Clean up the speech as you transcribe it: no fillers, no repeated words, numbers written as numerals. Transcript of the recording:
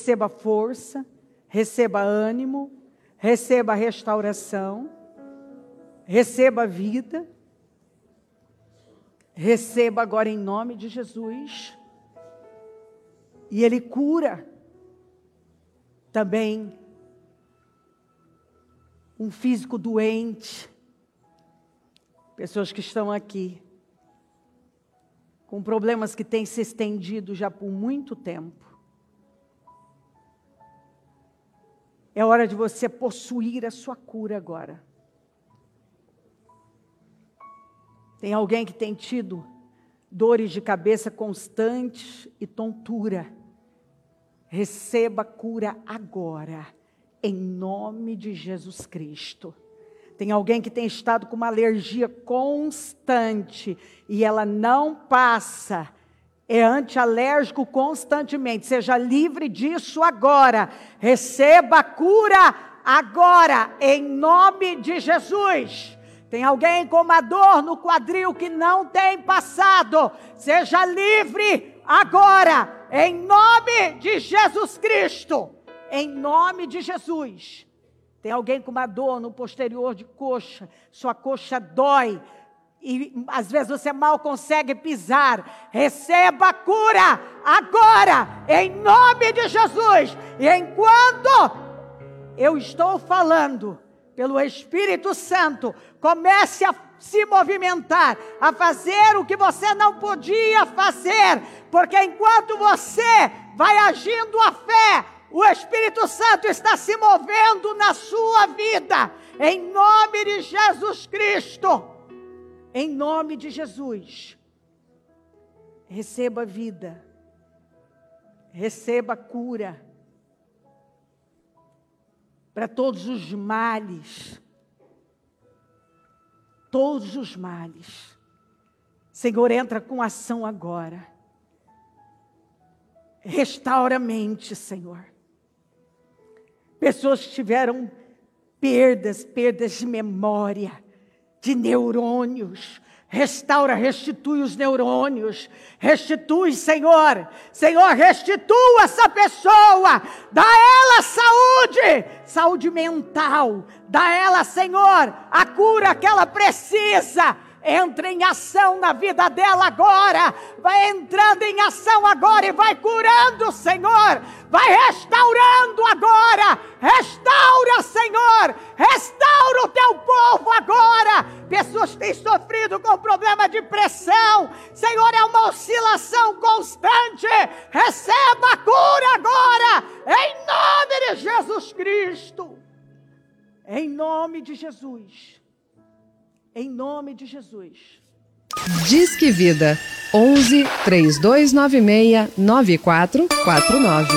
receba força, receba ânimo, receba restauração, receba vida. Receba agora em nome de Jesus. E Ele cura também um físico doente. Pessoas que estão aqui com problemas que têm se estendido já por muito tempo. É hora de você possuir a sua cura agora. Tem alguém que tem tido dores de cabeça constantes e tontura. Receba cura agora, em nome de Jesus Cristo. Tem alguém que tem estado com uma alergia constante e ela não passa. É antialérgico constantemente. Seja livre disso agora. Receba cura agora, em nome de Jesus. Tem alguém com uma dor no quadril que não tem passado. Seja livre agora, em nome de Jesus Cristo. Em nome de Jesus. Tem alguém com uma dor no posterior de coxa. Sua coxa dói. E às vezes você mal consegue pisar. Receba cura agora, em nome de Jesus. E enquanto eu estou falando, pelo Espírito Santo, comece a se movimentar, a fazer o que você não podia fazer, porque enquanto você vai agindo a fé, o Espírito Santo está se movendo na sua vida, em nome de Jesus Cristo, em nome de Jesus. Receba vida, receba cura, para todos os males. Todos os males. Senhor, entra com ação agora. Restaura a mente, Senhor. Pessoas que tiveram perdas de memória, de neurônios. Restaura, restitui os neurônios. Restitui, Senhor. Senhor, restitua essa pessoa. Dá a ela saúde. Saúde mental. Dá a ela, Senhor, a cura que ela precisa. Entra em ação na vida dela agora. Vai entrando em ação agora e vai curando, Senhor. Vai restaurando agora. Restaura, Senhor. Restaura o teu povo agora. Pessoas que têm sofrido com problema de pressão. Senhor, é uma oscilação constante. Receba a cura agora. Em nome de Jesus Cristo. Em nome de Jesus. Em nome de Jesus. Disque Vida 11 3296 9449.